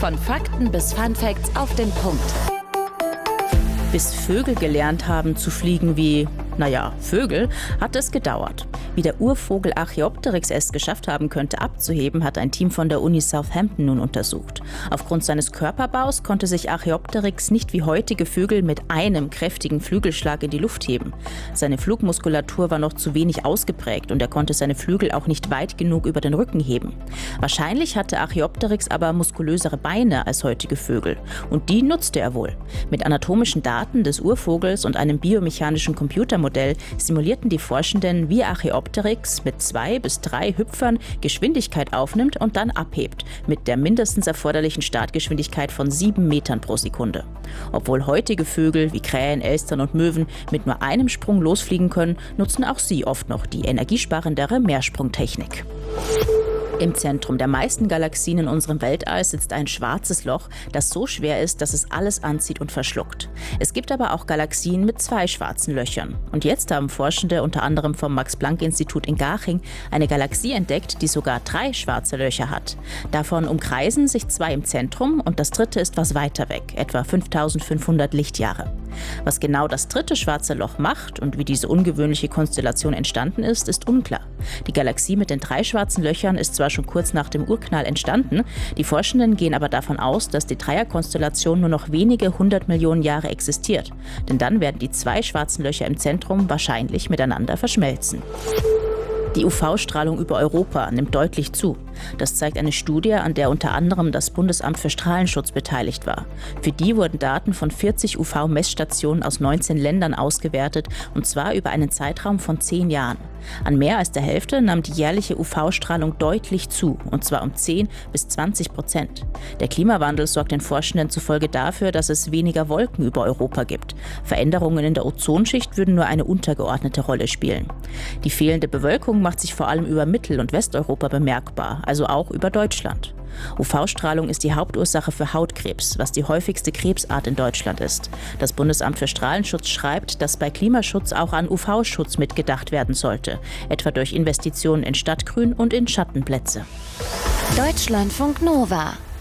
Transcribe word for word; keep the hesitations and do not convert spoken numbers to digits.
Von Fakten bis Fun Facts auf den Punkt. Bis Vögel gelernt haben zu fliegen wie, naja, Vögel, hat es gedauert. Wie der Urvogel Archaeopteryx es geschafft haben könnte, abzuheben, hat ein Team von der Uni Southampton nun untersucht. Aufgrund seines Körperbaus konnte sich Archaeopteryx nicht wie heutige Vögel mit einem kräftigen Flügelschlag in die Luft heben. Seine Flugmuskulatur war noch zu wenig ausgeprägt und er konnte seine Flügel auch nicht weit genug über den Rücken heben. Wahrscheinlich hatte Archaeopteryx aber muskulösere Beine als heutige Vögel und die nutzte er wohl. Mit anatomischen Daten des Urvogels und einem biomechanischen Computermodell simulierten die Forschenden, wie Archaeopteryx mit zwei bis drei Hüpfern Geschwindigkeit aufnimmt und dann abhebt, mit der mindestens erforderlichen Startgeschwindigkeit von sieben Metern pro Sekunde. Obwohl heutige Vögel wie Krähen, Elstern und Möwen mit nur einem Sprung losfliegen können, nutzen auch sie oft noch die energiesparendere Mehrsprungtechnik. Im Zentrum der meisten Galaxien in unserem Weltall sitzt ein schwarzes Loch, das so schwer ist, dass es alles anzieht und verschluckt. Es gibt aber auch Galaxien mit zwei schwarzen Löchern. Und jetzt haben Forschende unter anderem vom Max-Planck-Institut in Garching eine Galaxie entdeckt, die sogar drei schwarze Löcher hat. Davon umkreisen sich zwei im Zentrum und das dritte ist was weiter weg, etwa fünftausendfünfhundert Lichtjahre. Was genau das dritte schwarze Loch macht und wie diese ungewöhnliche Konstellation entstanden ist, ist unklar. Die Galaxie mit den drei schwarzen Löchern ist zwar schon kurz nach dem Urknall entstanden, die Forschenden gehen aber davon aus, dass die Dreierkonstellation nur noch wenige hundert Millionen Jahre existiert. Denn dann werden die zwei schwarzen Löcher im Zentrum wahrscheinlich miteinander verschmelzen. Die U V-Strahlung über Europa nimmt deutlich zu. Das zeigt eine Studie, an der unter anderem das Bundesamt für Strahlenschutz beteiligt war. Für die wurden Daten von vierzig U V-Messstationen aus neunzehn Ländern ausgewertet, und zwar über einen Zeitraum von zehn Jahren. An mehr als der Hälfte nahm die jährliche U V-Strahlung deutlich zu, und zwar um zehn bis zwanzig Prozent. Der Klimawandel sorgt den Forschenden zufolge dafür, dass es weniger Wolken über Europa gibt. Veränderungen in der Ozonschicht würden nur eine untergeordnete Rolle spielen. Die fehlende Bewölkung macht sich vor allem über Mittel- und Westeuropa bemerkbar, also auch über Deutschland. U V-Strahlung ist die Hauptursache für Hautkrebs, was die häufigste Krebsart in Deutschland ist. Das Bundesamt für Strahlenschutz schreibt, dass bei Klimaschutz auch an U V-Schutz mitgedacht werden sollte, etwa durch Investitionen in Stadtgrün und in Schattenplätze. Deutschlandfunk Nova